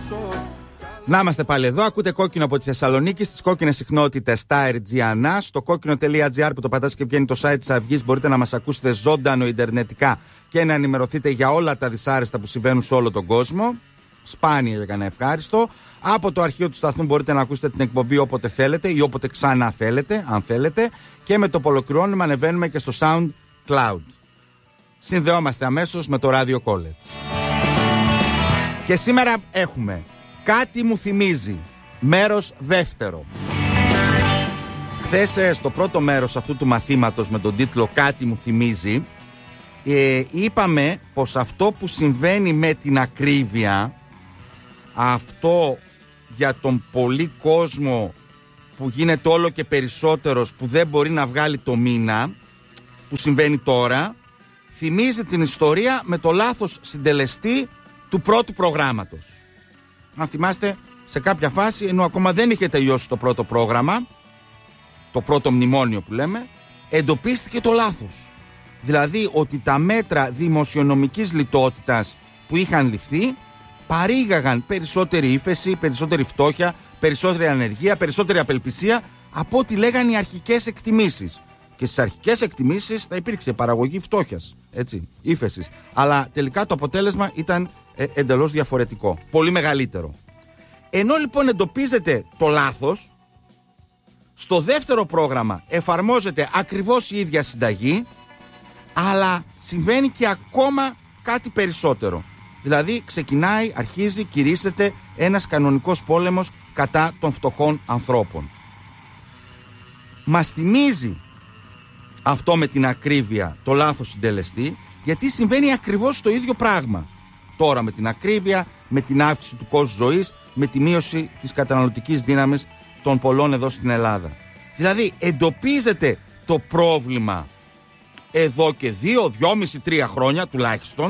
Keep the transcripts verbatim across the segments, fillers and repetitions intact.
Να είμαστε πάλι εδώ. Ακούτε κόκκινο από τη Θεσσαλονίκη στις κόκκινες συχνότητες στα Airgiana. Στο κόκκινο.gr που το πατάς και βγαίνει το site της Αυγής μπορείτε να μας ακούσετε ζωντανό ιντερνετικά και να ενημερωθείτε για όλα τα δυσάρεστα που συμβαίνουν σε όλο τον κόσμο. Σπάνια για κανένα ευχάριστο. Από το αρχείο του σταθμού μπορείτε να ακούσετε την εκπομπή όποτε θέλετε ή όποτε ξανά θέλετε, αν θέλετε. Και με το που ολοκληρώνουμε ανεβαίνουμε και στο SoundCloud. Συνδεόμαστε αμέσως με το Radio College. Και σήμερα έχουμε Κάτι μου θυμίζει, μέρος δεύτερο. Χθες στο πρώτο μέρος αυτού του μαθήματος με τον τίτλο Κάτι μου θυμίζει, ε, είπαμε πως αυτό που συμβαίνει με την ακρίβεια, αυτό για τον πολύ κόσμο που γίνεται όλο και περισσότερος, που δεν μπορεί να βγάλει το μήνα, που συμβαίνει τώρα, θυμίζει την ιστορία με το λάθος συντελεστή του πρώτου προγράμματος. Αν θυμάστε, σε κάποια φάση, ενώ ακόμα δεν είχε τελειώσει το πρώτο πρόγραμμα, το πρώτο μνημόνιο που λέμε, εντοπίστηκε το λάθος. Δηλαδή ότι τα μέτρα δημοσιονομικής λιτότητας που είχαν ληφθεί παρήγαγαν περισσότερη ύφεση, περισσότερη φτώχεια, περισσότερη ανεργία, περισσότερη απελπισία από ό,τι λέγανε οι αρχικές εκτιμήσεις. Και στις αρχικές εκτιμήσεις θα υπήρξε παραγωγή φτώχειας, έτσι, ύφεσης. Αλλά τελικά το αποτέλεσμα ήταν ε, εντελώς διαφορετικό, πολύ μεγαλύτερο. Ενώ λοιπόν εντοπίζεται το λάθος, στο δεύτερο πρόγραμμα εφαρμόζεται ακριβώς η ίδια συνταγή, αλλά συμβαίνει και ακόμα κάτι περισσότερο. Δηλαδή ξεκινάει, αρχίζει, κηρύσσεται ένας κανονικός πόλεμος κατά των φτωχών ανθρώπων. Μας θυμίζει αυτό με την ακρίβεια το λάθος συντελεστή, γιατί συμβαίνει ακριβώς το ίδιο πράγμα. Τώρα με την ακρίβεια, με την αύξηση του κόστους ζωής, με τη μείωση της καταναλωτικής δύναμης των πολλών εδώ στην Ελλάδα. Δηλαδή εντοπίζεται το πρόβλημα εδώ και δύο, δυόμιση, τρία χρόνια τουλάχιστον,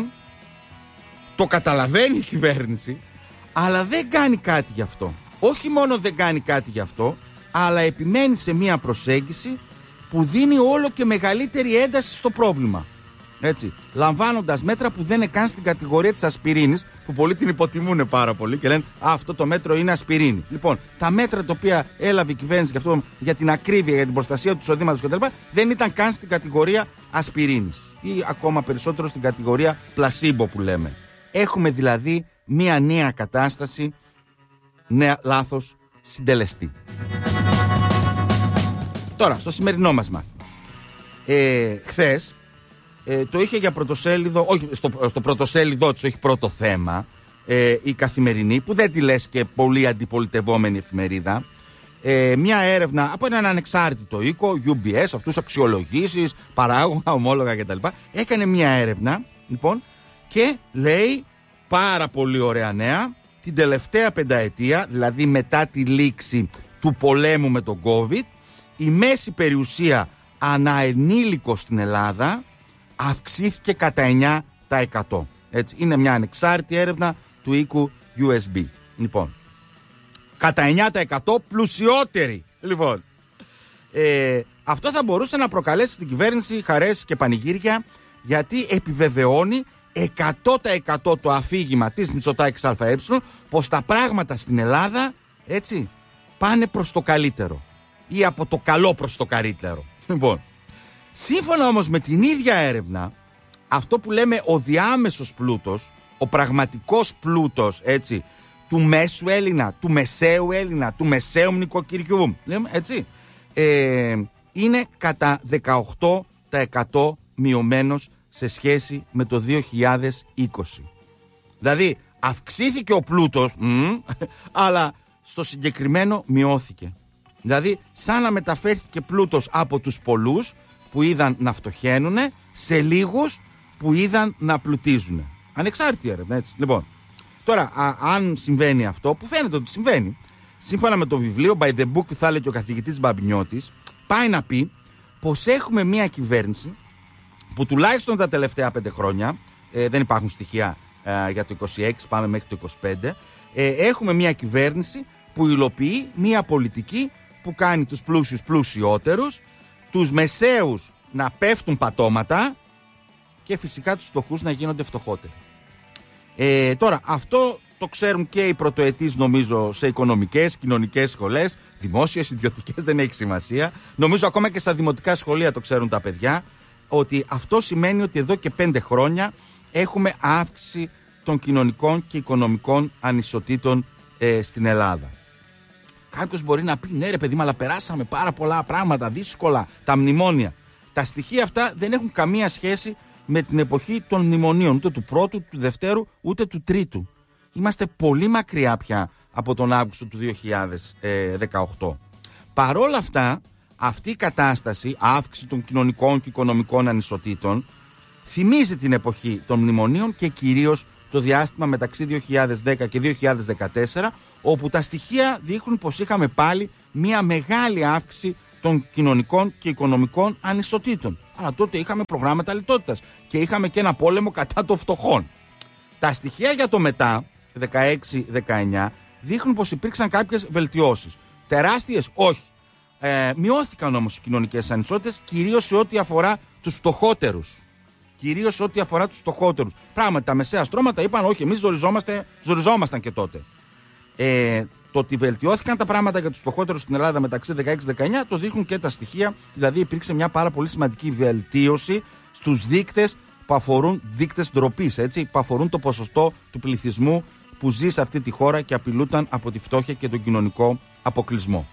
το καταλαβαίνει η κυβέρνηση, αλλά δεν κάνει κάτι γι' αυτό. Όχι μόνο δεν κάνει κάτι γι' αυτό, αλλά επιμένει σε μια προσέγγιση που δίνει όλο και μεγαλύτερη ένταση στο πρόβλημα. Έτσι, λαμβάνοντας μέτρα που δεν είναι καν στην κατηγορία της ασπιρίνης, που πολλοί την υποτιμούν πάρα πολύ και λένε Α, αυτό το μέτρο είναι ασπιρίνη. Λοιπόν, τα μέτρα τα οποία έλαβε η κυβέρνηση για, αυτό, για την ακρίβεια, για την προστασία του εισοδήματος κτλ. Δεν ήταν καν στην κατηγορία ασπιρίνης ή ακόμα περισσότερο στην κατηγορία πλασίμπο που λέμε. Έχουμε δηλαδή μία νέα κατάσταση, νέα λάθος συντελεστή. Τώρα, στο σημερινό μας μάθημα. Ε, χθες ε, το είχε για πρωτοσέλιδο, όχι στο, στο πρωτοσέλιδό της, όχι πρώτο θέμα, ε, η Καθημερινή, που δεν τη λες και πολύ αντιπολιτευόμενη εφημερίδα, ε, μια έρευνα από έναν ανεξάρτητο οίκο, γιου μπι ες, αυτούς αξιολογήσεις, παράγωγα, ομόλογα κτλ. Έκανε μια έρευνα, λοιπόν, και λέει πάρα πολύ ωραία νέα, την τελευταία πενταετία, δηλαδή μετά τη λήξη του πολέμου με τον COVID, η μέση περιουσία αναενήλικο στην Ελλάδα αυξήθηκε κατά εννιά τοις εκατό. Έτσι, είναι μια ανεξάρτητη έρευνα του οίκου γιου ες μπι. Λοιπόν, κατά εννιά τοις εκατό πλουσιότεροι. Λοιπόν, ε, αυτό θα μπορούσε να προκαλέσει στην κυβέρνηση χαρές και πανηγύρια, γιατί επιβεβαιώνει εκατό τοις εκατό το αφήγημα της Μητσοτάκης ΑΕ πως τα πράγματα στην Ελλάδα, έτσι, πάνε προς το καλύτερο ή από το καλό προς το καλύτερο. Λοιπόν, σύμφωνα όμως με την ίδια έρευνα, αυτό που λέμε ο διάμεσος πλούτος, ο πραγματικός πλούτος, έτσι, του μέσου Έλληνα, του μεσαίου Έλληνα, του μεσαίου νοικοκυριού, λέμε, έτσι, ε, είναι κατά δεκαοκτώ τοις εκατό μειωμένος σε σχέση με το δύο χιλιάδες είκοσι. Δηλαδή αυξήθηκε ο πλούτος, μ, αλλά στο συγκεκριμένο μειώθηκε. Δηλαδή σαν να μεταφέρθηκε πλούτος από τους πολλούς που είδαν να φτωχαίνουν σε λίγους που είδαν να πλουτίζουν. Ανεξάρτητη έρευνα, έτσι. Λοιπόν, τώρα α, αν συμβαίνει αυτό, που φαίνεται ότι συμβαίνει, σύμφωνα με το βιβλίο By the Book που θα λέει και ο καθηγητής Μπαμπινιώτης, πάει να πει πως έχουμε μια κυβέρνηση που τουλάχιστον τα τελευταία πέντε χρόνια, ε, δεν υπάρχουν στοιχεία ε, για το είκοσι έξι, πάμε μέχρι το είκοσι πέντε, ε, έχουμε μια κυβέρνηση που υλοποιεί μια πολιτική που κάνει τους πλούσιους πλουσιότερους, τους μεσαίους να πέφτουν πατώματα και φυσικά τους φτωχούς να γίνονται φτωχότεροι. Ε, τώρα, αυτό το ξέρουν και οι πρωτοετής, νομίζω, σε οικονομικές, κοινωνικές σχολές, δημόσιες, ιδιωτικές, δεν έχει σημασία. Νομίζω ακόμα και στα δημοτικά σχολεία το ξέρουν τα παιδιά, ότι αυτό σημαίνει ότι εδώ και πέντε χρόνια έχουμε αύξηση των κοινωνικών και οικονομικών ανισοτήτων ε, στην Ελλάδα. Κάποιος μπορεί να πει, ναι ρε παιδί μου, αλλά περάσαμε πάρα πολλά πράγματα δύσκολα, τα μνημόνια. Τα στοιχεία αυτά δεν έχουν καμία σχέση με την εποχή των μνημονίων, ούτε του πρώτου, του δευτέρου, ούτε του τρίτου. Είμαστε πολύ μακριά πια από τον Αύγουστο του δύο χιλιάδες δεκαοκτώ. Παρόλα αυτά, αυτή η κατάσταση, αύξηση των κοινωνικών και οικονομικών ανισοτήτων, θυμίζει την εποχή των μνημονίων και κυρίως το διάστημα μεταξύ δύο χιλιάδες δέκα και δύο χιλιάδες δεκατέσσερα, όπου τα στοιχεία δείχνουν πως είχαμε πάλι μια μεγάλη αύξηση των κοινωνικών και οικονομικών ανισοτήτων. Αλλά τότε είχαμε προγράμματα λιτότητας και είχαμε και ένα πόλεμο κατά των φτωχών. Τα στοιχεία για το μετά, δεκαέξι δεκαεννιά, δείχνουν πως υπήρξαν κάποιες βελτιώσεις. Τεράστιες, όχι. Ε, μειώθηκαν όμως οι κοινωνικές ανισότητες, κυρίως σε ό,τι αφορά τους φτωχότερους. Κυρίως ό,τι αφορά τους φτωχότερους. Πράγματι, τα μεσαία στρώματα είπαν, όχι, εμείς ζοριζόμασταν και τότε. Ε, το ότι βελτιώθηκαν τα πράγματα για τους φτωχότερους στην Ελλάδα μεταξύ δεκαέξι δεκαεννιά το δείχνουν και τα στοιχεία. Δηλαδή, υπήρξε μια πάρα πολύ σημαντική βελτίωση στους δείκτες που αφορούν, δείκτες ντροπής, έτσι, που αφορούν το ποσοστό του πληθυσμού που ζει σε αυτή τη χώρα και απειλούταν από τη φτώχεια και τον κοινωνικό αποκλεισμό.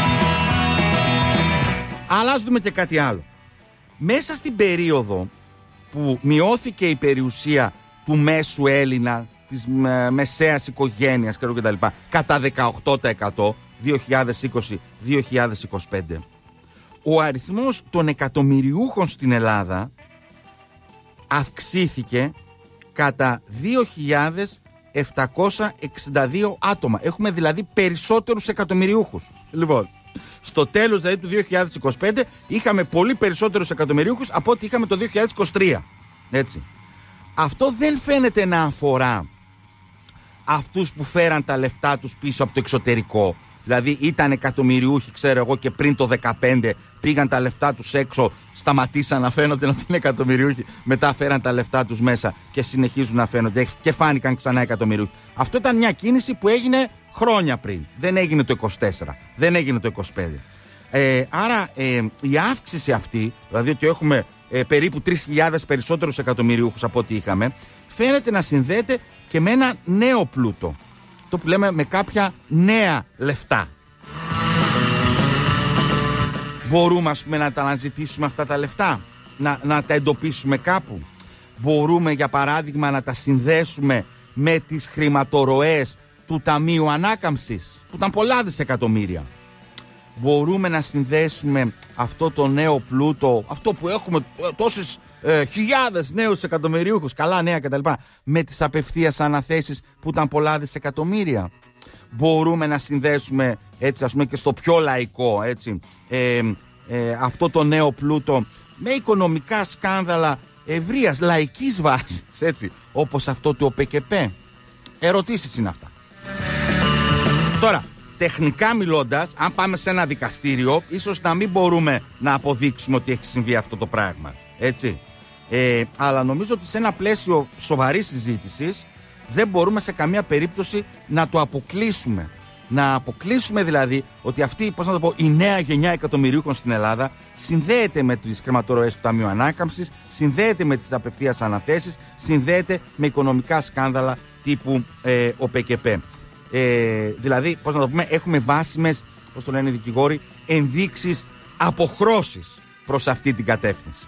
Αλλά ας δούμε και κάτι άλλο. Μέσα στην περίοδο που μειώθηκε η περιουσία του μέσου Έλληνα, της με, μεσαίας οικογένειας κτλ. Κατά δεκαοκτώ τοις εκατό δύο χιλιάδες είκοσι με δύο χιλιάδες είκοσι πέντε, ο αριθμός των εκατομμυριούχων στην Ελλάδα αυξήθηκε κατά δύο χιλιάδες επτακόσια εξήντα δύο άτομα. Έχουμε δηλαδή περισσότερους εκατομμυριούχους. Λοιπόν, στο τέλος δηλαδή του δύο χιλιάδες είκοσι πέντε είχαμε πολύ περισσότερους εκατομμυριούχους από ό,τι είχαμε το δύο χιλιάδες είκοσι τρία. Έτσι. Αυτό δεν φαίνεται να αφορά αυτούς που φέραν τα λεφτά τους πίσω από το εξωτερικό. Δηλαδή ήταν εκατομμυριούχοι, ξέρω εγώ, και πριν το δεκαπέντε πήγαν τα λεφτά τους έξω, σταματήσαν να φαίνονται ότι είναι εκατομμυριούχοι, μετά φέραν τα λεφτά τους μέσα και συνεχίζουν να φαίνονται και φάνηκαν ξανά εκατομμυριούχοι. Αυτό ήταν μια κίνηση που έγινε χρόνια πριν. Δεν έγινε το είκοσι τέσσερα, δεν έγινε το είκοσι πέντε. Ε, άρα ε, η αύξηση αυτή, δηλαδή ότι έχουμε ε, περίπου τρεις χιλιάδες περισσότερους εκατομμυριούχους από ό,τι είχαμε, φαίνεται να συνδέεται και με ένα νέο πλούτο. Το που λέμε με κάποια νέα λεφτά. Μπορούμε, ας πούμε, να τα αναζητήσουμε αυτά τα λεφτά, να, να τα εντοπίσουμε κάπου. Μπορούμε, για παράδειγμα, να τα συνδέσουμε με τις χρηματορροές του Ταμείου Ανάκαμψης, που ήταν πολλά δισεκατομμύρια. Μπορούμε να συνδέσουμε αυτό το νέο πλούτο, αυτό που έχουμε τόσες ε, χιλιάδες νέους εκατομμυριούχους, καλά νέα κτλ., με τις απευθείας αναθέσεις που ήταν πολλά δισεκατομμύρια. Μπορούμε να συνδέσουμε, έτσι, ας πούμε, και στο πιο λαϊκό, έτσι, ε, ε, αυτό το νέο πλούτο με οικονομικά σκάνδαλα ευρείας λαϊκής βάσης, έτσι, όπως αυτό του ΟΠΕΚΕΠΕ. Ερωτήσεις είναι αυτά. Τώρα, τεχνικά μιλώντας, αν πάμε σε ένα δικαστήριο, ίσως να μην μπορούμε να αποδείξουμε ότι έχει συμβεί αυτό το πράγμα. Έτσι. Ε, αλλά νομίζω ότι σε ένα πλαίσιο σοβαρής συζήτησης δεν μπορούμε σε καμία περίπτωση να το αποκλείσουμε. Να αποκλείσουμε δηλαδή ότι αυτή, πώς να το πω, η νέα γενιά εκατομμυριούχων στην Ελλάδα συνδέεται με τις χρηματορροές του Ταμείου Ανάκαμψης, συνδέεται με τις απευθείας αναθέσεις, συνδέεται με οικονομικά σκάνδαλα τύπου ε, ΟΠΕΚΕΠΕ. Ε, δηλαδή, πώς να το πούμε, έχουμε βάσιμες, πώς το λένε οι δικηγόροι, ενδείξεις αποχρώσεις προς αυτή την κατεύθυνση.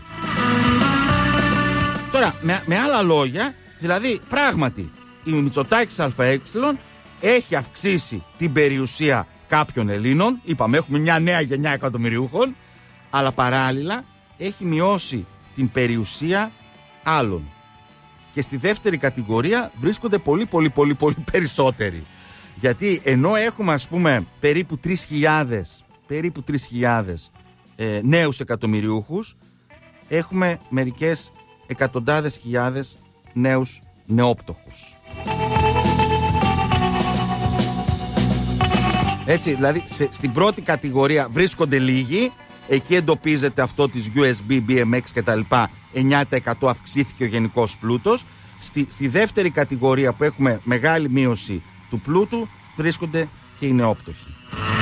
Τώρα, με, με άλλα λόγια, δηλαδή, πράγματι, η Μητσοτάκης ΑΕ έχει αυξήσει την περιουσία κάποιων Ελλήνων. Είπαμε, έχουμε μια νέα γενιά εκατομμυριούχων, αλλά παράλληλα έχει μειώσει την περιουσία άλλων. Και στη δεύτερη κατηγορία βρίσκονται πολύ πολύ πολύ πολύ περισσότεροι. Γιατί ενώ έχουμε, ας πούμε, περίπου τρεις χιλιάδες, περίπου τρεις χιλιάδες ε, νέους εκατομμυριούχους, έχουμε μερικές εκατοντάδες χιλιάδες νέους νεόπτωχους. Έτσι, δηλαδή σε, στην πρώτη κατηγορία βρίσκονται λίγοι, εκεί εντοπίζεται αυτό της γιου ες μπι, μπι εμ εξ κτλ. εννιά τοις εκατό αυξήθηκε ο γενικός πλούτος. Στη, στη δεύτερη κατηγορία που έχουμε μεγάλη μείωση του πλούτου βρίσκονται και οι νεόπτωχοι.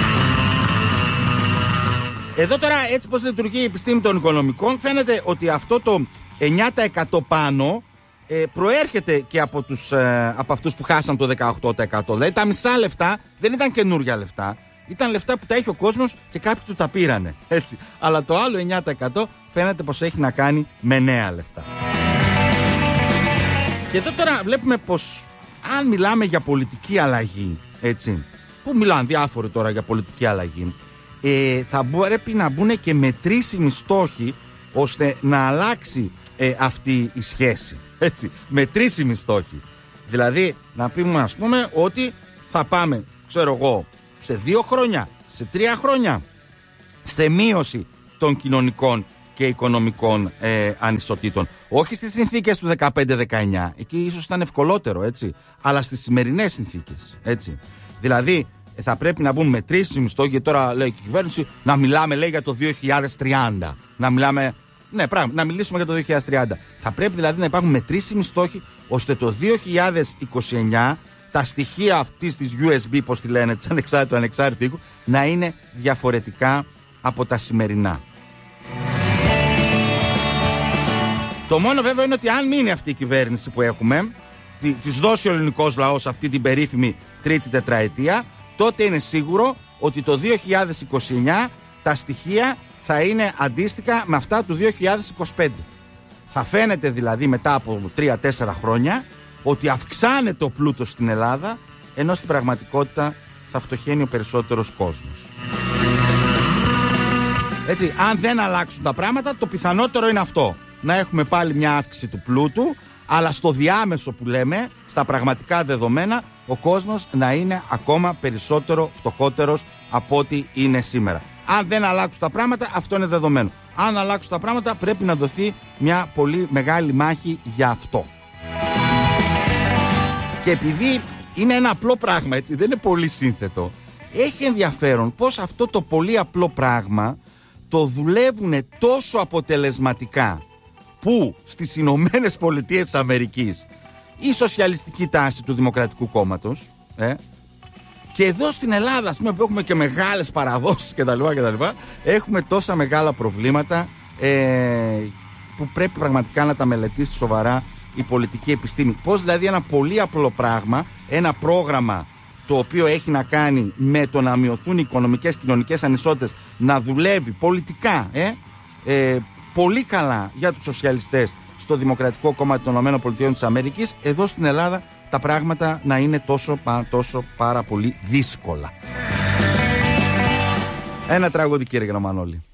Εδώ τώρα, έτσι πως λειτουργεί η επιστήμη των οικονομικών, φαίνεται ότι αυτό το εννιά τοις εκατό πάνω ε, προέρχεται και από, τους, ε, από αυτούς που χάσαν το δεκαοκτώ τοις εκατό. Δηλαδή τα μισά λεφτά δεν ήταν καινούργια λεφτά. Ήταν λεφτά που τα έχει ο κόσμος και κάποιοι του τα πήρανε. Έτσι. Αλλά το άλλο εννιά τοις εκατό φαίνεται πως έχει να κάνει με νέα λεφτά. Και εδώ τώρα βλέπουμε πως αν μιλάμε για πολιτική αλλαγή, έτσι, που μιλάνε διάφοροι τώρα για πολιτική αλλαγή, ε, θα πρέπει να μπουν και μετρήσιμοι στόχοι ώστε να αλλάξει ε, αυτή η σχέση. Έτσι, μετρήσιμοι στόχοι. Δηλαδή να πούμε, ας πούμε, ότι θα πάμε, ξέρω εγώ, σε δύο χρόνια, σε τρία χρόνια, σε μείωση των κοινωνικών και οικονομικών ε, ανισοτήτων. Όχι στις συνθήκες του δεκαπέντε δεκαεννιά, εκεί ίσως ήταν ευκολότερο, έτσι, αλλά στις σημερινές συνθήκες, έτσι. Δηλαδή θα πρέπει να μπουν μετρήσιμοι στόχοι, γιατί τώρα λέει και η κυβέρνηση να μιλάμε, λέει, για το δύο χιλιάδες τριάντα. Να μιλάμε, ναι, πράγμα, να μιλήσουμε για το δύο χιλιάδες τριάντα. Θα πρέπει δηλαδή να υπάρχουν μετρήσιμοι στόχοι, ώστε το δύο χιλιάδες είκοσι εννιά τα στοιχεία αυτής της γιου ες μπι, πώς τη λένε, της ανεξάρτητου ανεξάρτητου οίκου, να είναι διαφορετικά από τα σημερινά. Το μόνο βέβαια είναι ότι αν μείνει αυτή η κυβέρνηση που έχουμε, της δώσει ο ελληνικός λαός αυτή την περίφημη τρίτη τετραετία, τότε είναι σίγουρο ότι το δύο χιλιάδες είκοσι εννιά τα στοιχεία θα είναι αντίστοιχα με αυτά του δύο χιλιάδες είκοσι πέντε. Θα φαίνεται δηλαδή μετά από τρία τέσσερα χρόνια ότι αυξάνεται ο πλούτος στην Ελλάδα, ενώ στην πραγματικότητα θα φτωχαίνει ο περισσότερος κόσμος. Έτσι, αν δεν αλλάξουν τα πράγματα, το πιθανότερο είναι αυτό. Να έχουμε πάλι μια αύξηση του πλούτου, αλλά στο διάμεσο που λέμε, στα πραγματικά δεδομένα, ο κόσμος να είναι ακόμα περισσότερο φτωχότερος από ό,τι είναι σήμερα. Αν δεν αλλάξουν τα πράγματα, αυτό είναι δεδομένο. Αν αλλάξουν τα πράγματα, πρέπει να δοθεί μια πολύ μεγάλη μάχη για αυτό. Και επειδή είναι ένα απλό πράγμα, έτσι, δεν είναι πολύ σύνθετο, έχει ενδιαφέρον πως αυτό το πολύ απλό πράγμα το δουλεύουν τόσο αποτελεσματικά που στις Ηνωμένες Πολιτείες της Αμερικής η σοσιαλιστική τάση του Δημοκρατικού Κόμματος, ε, και εδώ στην Ελλάδα, ας πούμε, που έχουμε και μεγάλες παραδόσεις κτλ, κτλ, έχουμε τόσα μεγάλα προβλήματα ε, που πρέπει πραγματικά να τα μελετήσει σοβαρά η πολιτική επιστήμη. Πώς δηλαδή ένα πολύ απλό πράγμα, ένα πρόγραμμα το οποίο έχει να κάνει με το να μειωθούν οι οικονομικές και κοινωνικές ανισότητες, να δουλεύει πολιτικά ε, ε, πολύ καλά για τους σοσιαλιστές στο Δημοκρατικό Κόμμα των ΗΠΑ της Αμερικής, εδώ στην Ελλάδα τα πράγματα να είναι τόσο, τόσο πάρα πολύ δύσκολα. Ένα τραγούδι, κύριε Γραμμανόλη.